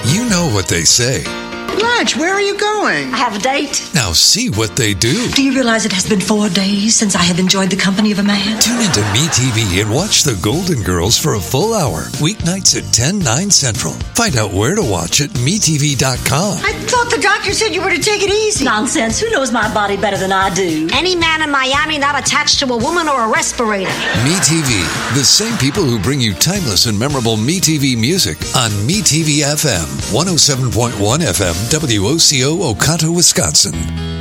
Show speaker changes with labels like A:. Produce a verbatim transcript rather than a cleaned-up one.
A: You know what they say.
B: Blanche, where are you going?
C: I have a date.
A: Now see what they do.
C: Do you realize it has been four days since I have enjoyed the company of a man?
A: Tune into MeTV and watch The Golden Girls for a full hour. Weeknights at ten, nine Central. Find out where to watch at me T V dot com.
C: I thought the doctor said you were to take it easy. Nonsense. Who knows my body better than I do? Any man in Miami not attached to a woman or a respirator.
A: MeTV, the same people who bring you timeless and memorable MeTV music on MeTV F M, one oh seven point one F M, W O C O, Oconto, Wisconsin.